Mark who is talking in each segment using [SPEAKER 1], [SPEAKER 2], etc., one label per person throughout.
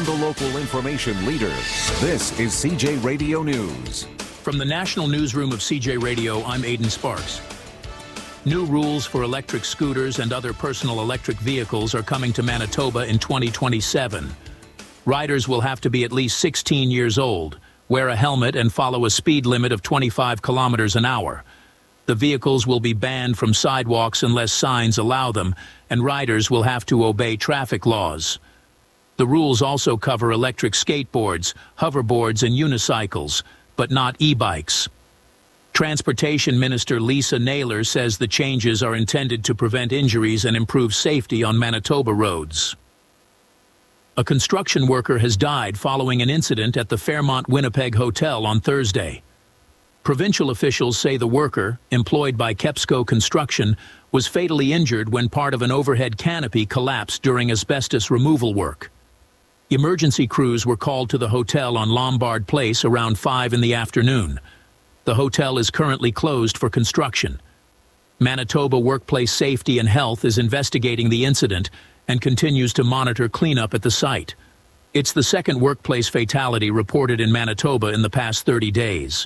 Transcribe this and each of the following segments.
[SPEAKER 1] from the local information leader. This is CJ Radio News.
[SPEAKER 2] From the National Newsroom of CJ Radio, I'm Aidan Sparks. New rules for electric scooters and other personal electric vehicles are coming to Manitoba in 2027. Riders will have to be at least 16 years old, wear a helmet, and follow a speed limit of 25 kilometers an hour. The vehicles will be banned from sidewalks unless signs allow them, and riders will have to obey traffic laws. The rules also cover electric skateboards, hoverboards, and unicycles, but not e-bikes. Transportation Minister Lisa Naylor says the changes are intended to prevent injuries and improve safety on Manitoba roads. A construction worker has died following an incident at the Fairmont Winnipeg Hotel on Thursday. Provincial officials say the worker, employed by Kepsco Construction, was fatally injured when part of an overhead canopy collapsed during asbestos removal work. Emergency crews were called to the hotel on Lombard Place around 5 in the afternoon. The hotel is currently closed for construction. Manitoba Workplace Safety and Health is investigating the incident and continues to monitor cleanup at the site. It's the second workplace fatality reported in Manitoba in the past 30 days.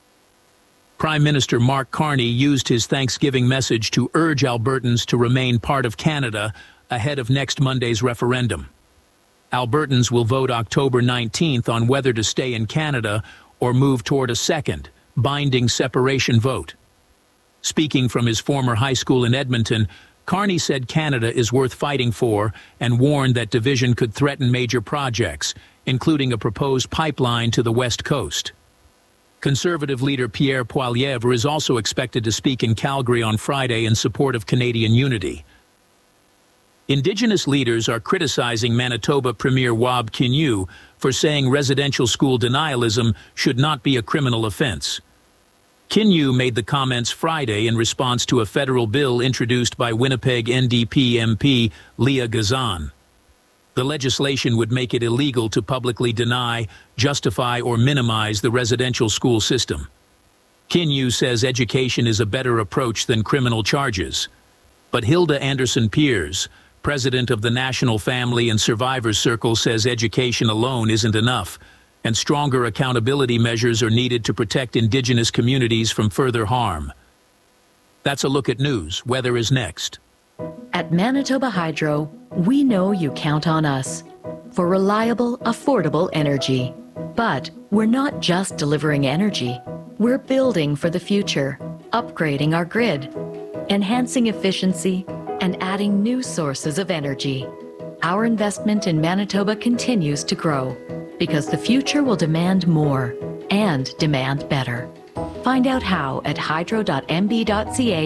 [SPEAKER 2] Prime Minister Mark Carney used his Thanksgiving message to urge Albertans to remain part of Canada ahead of next Monday's referendum. Albertans will vote October 19th on whether to stay in Canada or move toward a second, binding separation vote. Speaking from his former high school in Edmonton, Carney said Canada is worth fighting for and warned that division could threaten major projects, including a proposed pipeline to the West Coast. Conservative leader Pierre Poilievre is also expected to speak in Calgary on Friday in support of Canadian unity. Indigenous leaders are criticizing Manitoba Premier Wab Kinew for saying residential school denialism should not be a criminal offense. Kinew made the comments Friday in response to a federal bill introduced by Winnipeg NDP MP Leah Gazan. The legislation would make it illegal to publicly deny, justify, or minimize the residential school system. Kinew says education is a better approach than criminal charges. But Hilda Anderson-Piers, president of the National Family and Survivors Circle, says education alone isn't enough, and stronger accountability measures are needed to protect Indigenous communities from further harm. That's a look at news. Weather is next.
[SPEAKER 3] At Manitoba Hydro, we know you count on us for reliable, affordable energy. But we're not just delivering energy. We're building for the future, upgrading our grid, enhancing efficiency, and adding new sources of energy. Our investment in Manitoba continues to grow because the future will demand more and demand better. Find out how at hydro.mb.ca